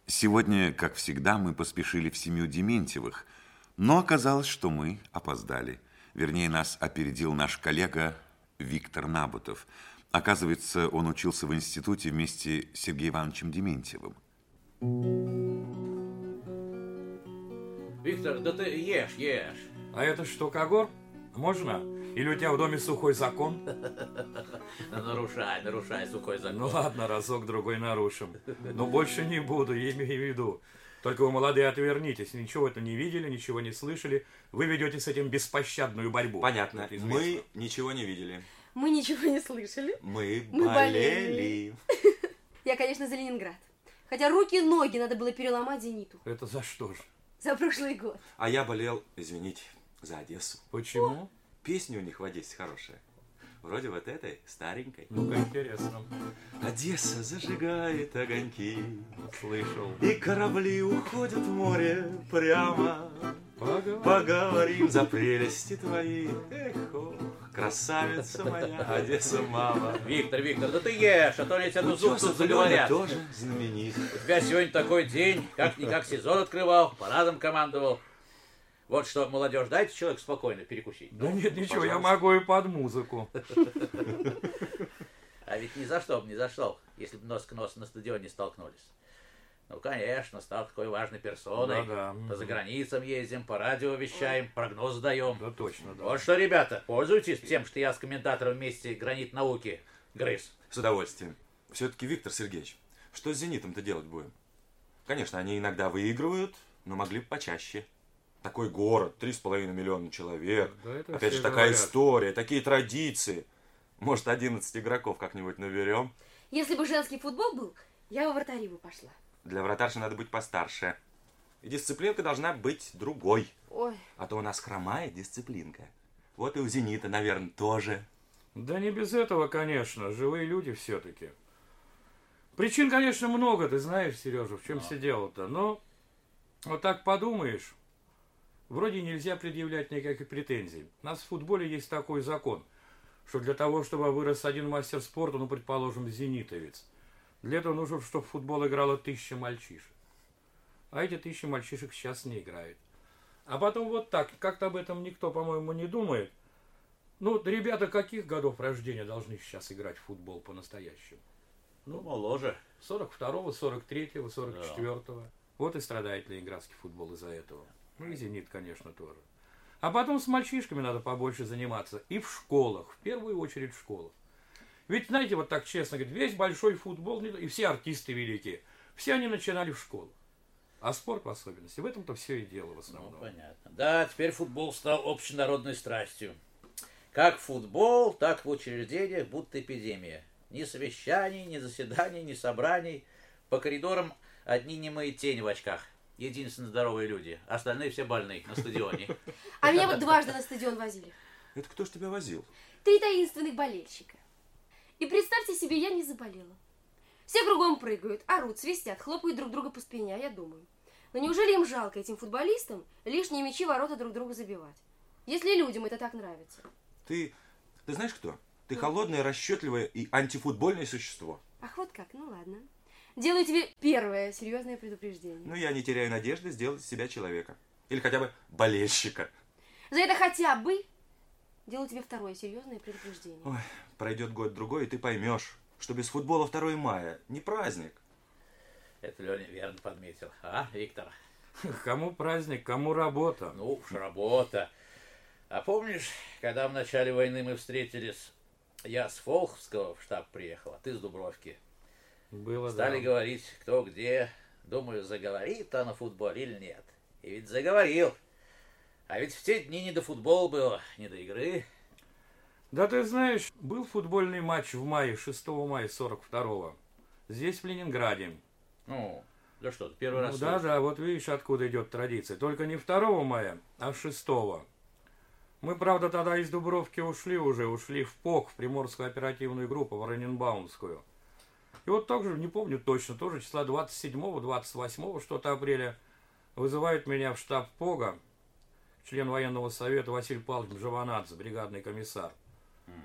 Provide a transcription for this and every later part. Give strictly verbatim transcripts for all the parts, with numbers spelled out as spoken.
Сегодня, как всегда, мы поспешили в семью Дементьевых, но оказалось, что мы опоздали. Вернее, нас опередил наш коллега Виктор Набутов. Оказывается, он учился в институте вместе с Сергеем Ивановичем Дементьевым. Виктор, да ты ешь, ешь. А это что, Когор? Можно? Или у тебя в доме сухой закон? Нарушай, нарушай сухой закон. Ну ладно, разок-другой нарушим. Но больше не буду, я имею в виду. Только вы, молодые, отвернитесь. Ничего это не видели, ничего не слышали. Вы ведете с этим беспощадную борьбу. Понятно. Мы ничего не видели. Мы ничего не слышали. Мы, Мы болели. Я, конечно, за Ленинград. Хотя руки и ноги надо было переломать «Зениту». Это за что же? За прошлый год. А я болел, извините, за Одессу. Почему? Песня у них в Одессе хорошая. Вроде вот этой, старенькой. Ну-ка, интересно. Одесса зажигает огоньки. Слышал. И корабли уходят в море прямо. Поговорим. Поговорим за прелести твои. Эх, ох, красавица моя, Одесса, мама. Виктор, Виктор, да ты ешь, а то они тебя тут зуб тут заговорят. Тоже знаменит. У тебя сегодня такой день, как-никак сезон открывал, парадом командовал. Вот что, молодежь, дайте человеку спокойно перекусить. Да нет, ничего, пожалуйста. я могу и под музыку. А ведь ни за что бы не зашло, если бы нос к носу на стадионе столкнулись. Ну, конечно, стал такой важной персоной. Да-да. По заграницам ездим, по радио вещаем, прогнозы даем. Да точно, да. Вот что, ребята, пользуйтесь тем, что я с комментатором вместе гранит науки грыз. С удовольствием. Все-таки, Виктор Сергеевич, что с «Зенитом»-то делать будем? Конечно, они иногда выигрывают, но могли бы почаще. Такой город, три с половиной миллиона человек. Да это Опять все же, такая говорят. история, такие традиции. Может, одиннадцать игроков как-нибудь наберем? Если бы женский футбол был, я во вратари бы пошла. Для вратарши надо быть постарше. И дисциплинка должна быть другой. Ой, А то у нас хромает дисциплинка. Вот и у «Зенита», наверное, тоже. Да не без этого, конечно. Живые люди все-таки. Причин, конечно, много, ты знаешь, Сережа, в чем все дело-то. Но вот так подумаешь, вроде нельзя предъявлять никаких претензий. У нас в футболе есть такой закон, что для того, чтобы вырос один мастер спорта, ну, предположим, зенитовец, для этого нужно, чтобы в футбол играло тысяча мальчишек. А эти тысячи мальчишек сейчас не играют. А потом вот так, как-то об этом никто, по-моему, не думает. Ну, ребята каких годов рождения должны сейчас играть в футбол по-настоящему? Ну, моложе. сорок второго, сорок третьего, сорок четвёртого. Вот и страдает ленинградский футбол из-за этого. Ну и «Зенит», конечно, тоже. А потом с мальчишками надо побольше заниматься. И в школах, в первую очередь в школах. Ведь, знаете, вот так честно говорить, весь большой футбол, и все артисты великие, все они начинали в школах. А спорт в особенности. В этом-то все и дело в основном. Ну, понятно. Да, теперь футбол стал общенародной страстью. Как футбол, так в учреждениях будто эпидемия. Ни совещаний, ни заседаний, ни собраний. По коридорам одни немые тени в очках. Единственно здоровые люди. Остальные все больные на стадионе. а меня вот дважды на стадион возили. Это кто ж тебя возил? Три таинственных болельщика. И представьте себе, я не заболела. Все кругом прыгают, орут, свистят, хлопают друг друга по спине, а я думаю, ну неужели им жалко этим футболистам лишние мячи в ворота друг другу забивать? Если людям это так нравится. Ты, ты знаешь кто? Ты холодное, расчетливое и антифутбольное существо. Ах, вот как, ну ладно. Делаю тебе первое серьезное предупреждение. Но я не теряю надежды сделать из себя человека. Или хотя бы болельщика. За это хотя бы делаю тебе второе серьезное предупреждение. Ой, пройдет год-другой, и ты поймешь, что без футбола второе мая не праздник. Это Леня верно подметил. А, Виктор? Кому праздник, кому работа. Ну уж работа. А помнишь, когда в начале войны мы встретились, я с Волховского в штаб приехал, а ты с Дубровки. Было, Стали да. говорить, кто где. Думаю, заговорит он о футболе или нет. И ведь заговорил. А ведь в те дни не до футбола было, не до игры. Да ты знаешь, был футбольный матч в мае, шестого мая сорок второго. Здесь, в Ленинграде. Ну, да что, ты первый раз Ну, да, слышу. да, вот видишь, откуда идет традиция. Только не второго мая, а шестого. Мы, правда, тогда из Дубровки ушли уже, ушли в ПОК, в Приморскую оперативную группу, в Раненбаумскую. И вот также, не помню точно, тоже числа двадцать седьмого, двадцать восьмого, что-то апреля, вызывают меня в штаб ПОГа, член военного совета Василий Павлович Жаванадзе, бригадный комиссар.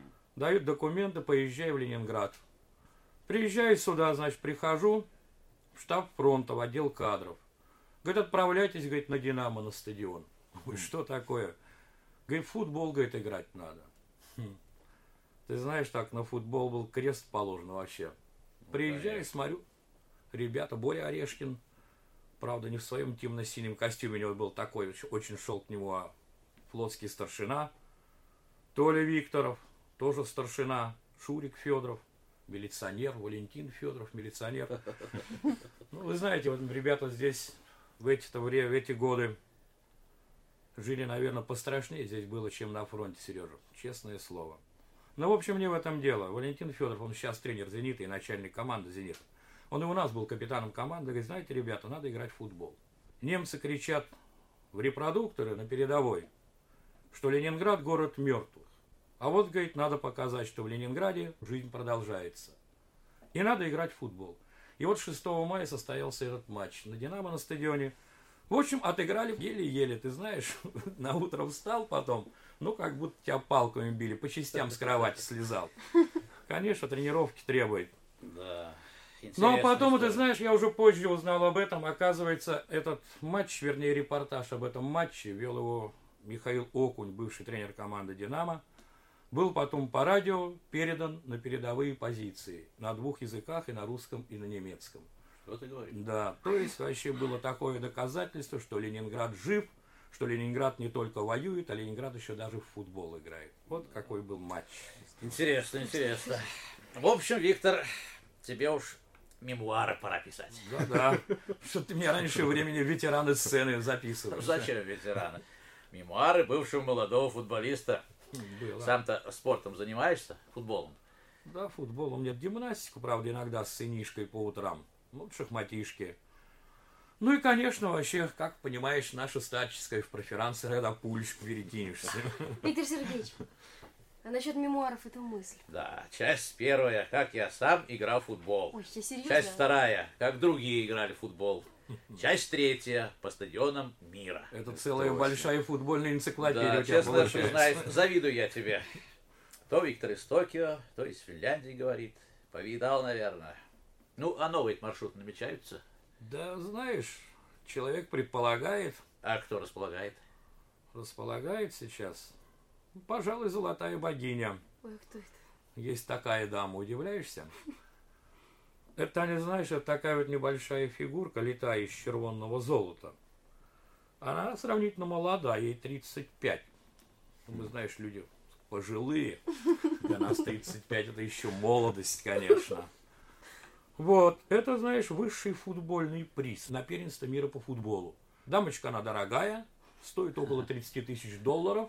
Дают документы, поезжай в Ленинград. Приезжаю сюда, значит, прихожу, штаб фронта, в отдел кадров. Говорит, отправляйтесь, говорит, на «Динамо» на стадион. Говорит, что такое? Говорит, футбол, говорит, играть надо. Хм. Ты знаешь, так на футбол был крест положен вообще. Приезжаю, смотрю, ребята, Боря Орешкин, правда, не в своем темно-синем костюме, у него был такой, очень шел к нему а флотский старшина, Толя Викторов, тоже старшина, Шурик Федоров, милиционер, Валентин Федоров, милиционер. Ну, вы знаете, вот ребята здесь в эти-то время, в эти годы жили, наверное, пострашнее здесь было, чем на фронте, Сережа, честное слово. Ну, в общем, не в этом дело. Валентин Федоров, он сейчас тренер «Зенита» и начальник команды «Зенита». Он и у нас был капитаном команды, говорит, знаете, ребята, надо играть в футбол. Немцы кричат в репродукторы на передовой, что Ленинград – город мертвых. А вот, говорит, надо показать, что в Ленинграде жизнь продолжается. И надо играть в футбол. И вот шестого мая состоялся этот матч на «Динамо» на стадионе. В общем, отыграли еле-еле, ты знаешь, на утро встал потом, ну, как будто тебя палками били, по частям с кровати слезал. Конечно, тренировки требует. Да. Ну, а потом, ты знаешь, я уже позже узнал об этом. Оказывается, этот матч, вернее, репортаж об этом матче вел его Михаил Окунь, бывший тренер команды «Динамо». Был потом по радио передан на передовые позиции. На двух языках, и на русском, и на немецком. Что ты говоришь? Да, то есть вообще было такое доказательство, что Ленинград жив, что Ленинград не только воюет, а Ленинград еще даже в футбол играет. Вот какой был матч. Интересно, интересно. В общем, Виктор, тебе уж мемуары пора писать. Да-да, что ты мне раньше времени ветераны сцены записываешь. Зачем ветераны? Мемуары бывшего молодого футболиста. Было. Сам-то спортом занимаешься? Футболом? Да, футболом нет. Гимнастику, правда, иногда с сынишкой по утрам. Ну, шахматишки. Ну и, конечно, вообще, как понимаешь, наша статическая в проферансе, когда пулечку перекинешься. Виктор Сергеевич, а насчет мемуаров это мысль. Да, часть первая, как я сам играл в футбол. Ой, я серьезно? Часть вторая, как другие играли в футбол. Часть третья, по стадионам мира. Это целая Точно. большая футбольная энциклопедия Да, у тебя честно получается. признаюсь, завидую я тебе. То Виктор из Токио, то из Финляндии говорит. Повидал, наверное. Ну, а новые маршруты намечаются? Да, знаешь, человек предполагает, А кто располагает? располагает сейчас, пожалуй, золотая богиня. Ой, кто это? Есть такая дама, удивляешься? Это, не знаешь, это такая вот небольшая фигурка, летая из червонного золота. Она сравнительно молода, ей тридцать пять. Мы, знаешь, люди пожилые. Для нас тридцать пять это еще молодость, конечно. Вот, это, знаешь, высший футбольный приз на первенство мира по футболу. Дамочка, она дорогая, стоит около тридцать тысяч долларов.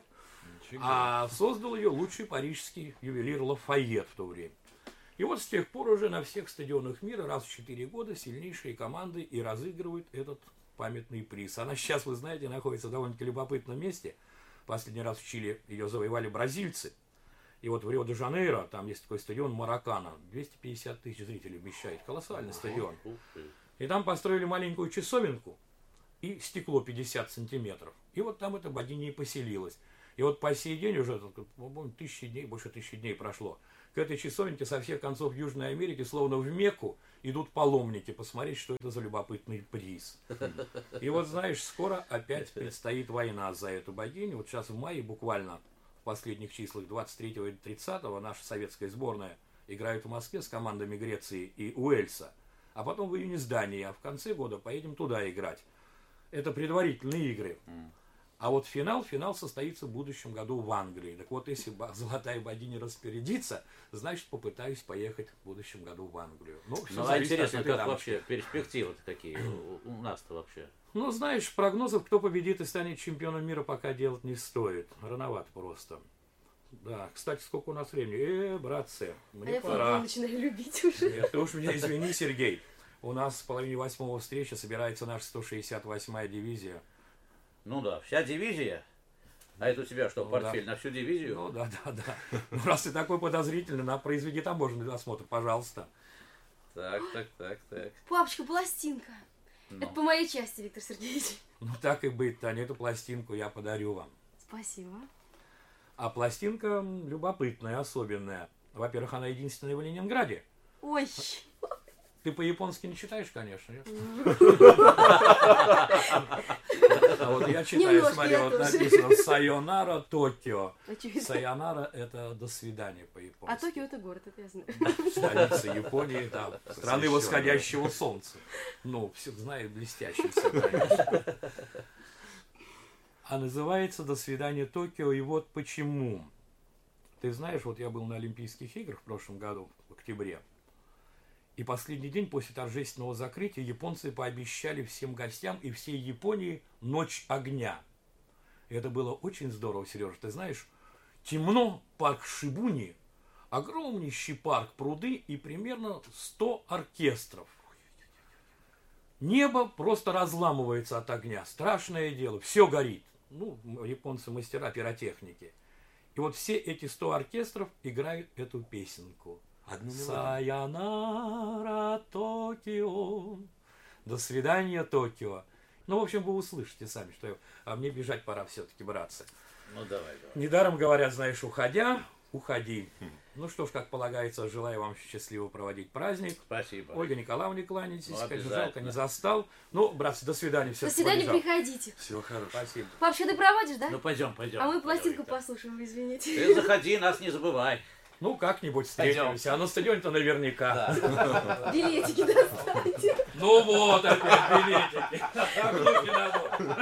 А создал ее лучший парижский ювелир Лафайет в то время. И вот с тех пор уже на всех стадионах мира раз в четыре года сильнейшие команды и разыгрывают этот памятный приз. Она сейчас, вы знаете, находится в довольно-таки любопытном месте. Последний раз в Чили ее завоевали бразильцы. И вот в Рио-де-Жанейро, там есть такой стадион Маракана, двести пятьдесят тысяч зрителей вмещает. Колоссальный стадион. И там построили маленькую часовенку и стекло пятьдесят сантиметров. И вот там эта богиня и поселилась. И вот по сей день уже, по-моему, тысячи дней, больше тысячи дней прошло. К этой часовенке со всех концов Южной Америки, словно в Мекку, идут паломники посмотреть, что это за любопытный приз. И вот, знаешь, скоро опять предстоит война за эту богиню. Вот сейчас в мае буквально, в последних числах двадцать третьего и тридцатого, наша советская сборная играет в Москве с командами Греции и Уэльса. А потом в июне с Данией, а в конце года поедем туда играть. Это предварительные игры. А вот финал, финал состоится в будущем году в Англии. Так вот, если золотая богиня распорядится, значит, попытаюсь поехать в будущем году в Англию. Ну, все Ну, а зависит интересно, от этой как дамочки. вообще перспективы-то какие у, у нас-то вообще? Ну, знаешь, прогнозов, кто победит и станет чемпионом мира, пока делать не стоит. Рановато просто. Да, кстати, сколько у нас времени? Э, братцы, А мне я футбол пора. начинаю любить уже. Нет, ты уж меня извини, Сергей. У нас в половине восьмого встречи собирается наша сто шестьдесят восьмая дивизия. Ну да, вся дивизия. А это у тебя что, Ну портфель да. на всю дивизию? Ну да, да, да. Ну, раз ты такой подозрительный, на произведи таможенный досмотр, пожалуйста. Так, так, так, так. Папочка, пластинка. Ну. Это по моей части, Виктор Сергеевич. Ну так и быть, Таня, эту пластинку я подарю вам. Спасибо. А пластинка м, любопытная, особенная. Во-первых, она единственная в Ленинграде. Ой, Ты по-японски не читаешь, конечно, нет? А вот я читаю, Немножко, смотри, я вот тоже. написано «Сайонара Токио». Очевидно. «Сайонара» — это «до свидания» А по-японски. Токио это город, это я знаю. Столица Японии, да, страны Посвященная. восходящего солнца. Ну, все знают, блестяще все, конечно. А называется «До свидания, Токио», и вот почему. Ты знаешь, вот я был на Олимпийских играх в прошлом году, в октябре, и последний день после торжественного закрытия японцы пообещали всем гостям и всей Японии ночь огня. И это было очень здорово, Сережа. Ты знаешь, темно, парк Шибуни, огромнейший парк, пруды и примерно сто оркестров. Небо просто разламывается от огня. Страшное дело. Все горит. Ну, японцы мастера пиротехники. И вот все эти сто оркестров играют эту песенку. Одну мелодию. Сайонара, Токио. До свидания, Токио. Ну, в общем, вы услышите сами, что я... А мне бежать пора все-таки, братцы. Ну, давай, давай. Недаром говорят, знаешь, уходя, уходи. Ну что ж, как полагается, желаю вам счастливо проводить праздник. Спасибо. Ольга Николаевна, кланяйтесь, Ну, конечно, обязательно. жалко, не застал. Ну, братцы, до свидания. Все, До свидания, приходите. Всего хорошего. Спасибо. Папа, ты проводишь, да? Ну, пойдем, пойдем. А мы пластинку Виктор. послушаем, извините. Ты заходи, нас не забывай. Ну, как-нибудь встретимся. А на стадионе-то наверняка. Билетики достаньте. Ну вот, опять билетики. Руки на бок.